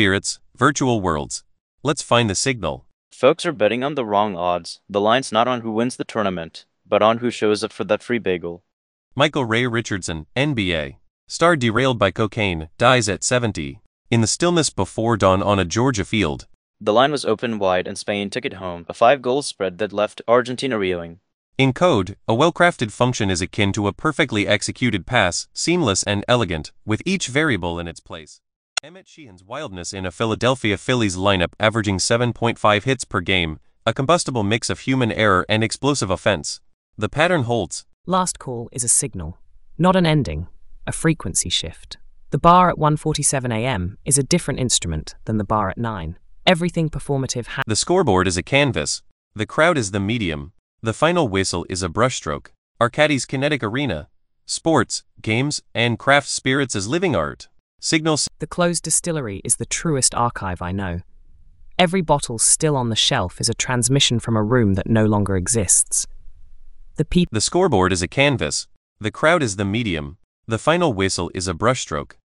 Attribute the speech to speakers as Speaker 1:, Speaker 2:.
Speaker 1: spirits, virtual worlds. Let's find the signal.
Speaker 2: Folks are betting on the wrong odds. The line's not on who wins the tournament, but on who shows up for that free bagel.
Speaker 1: Michael Ray Richardson, NBA. Star derailed by cocaine, dies at 70. In the stillness before dawn on a Georgia field.
Speaker 2: The line was open wide and Spain took it home, a 5-goal spread that left Argentina reeling.
Speaker 1: In code, a well-crafted function is akin to a perfectly executed pass, seamless and elegant, with each variable in its place. Emmett Sheehan's wildness in a Philadelphia Phillies lineup averaging 7.5 hits per game, a combustible mix of human error and explosive offense. The pattern holds.
Speaker 3: Last call is a signal, not an ending, a frequency shift. The bar at 1:47 a.m. is a different instrument than the bar at 9. Everything performative
Speaker 1: The scoreboard is a canvas. The crowd is the medium. The final whistle is a brushstroke. Arcadis kinetic arena. Sports, games, and craft spirits as living art. Signals.
Speaker 3: The closed distillery is the truest archive I know. Every bottle still on the shelf is a transmission from a room that no longer exists. The
Speaker 1: scoreboard is a canvas. The crowd is the medium. The final whistle is a brushstroke.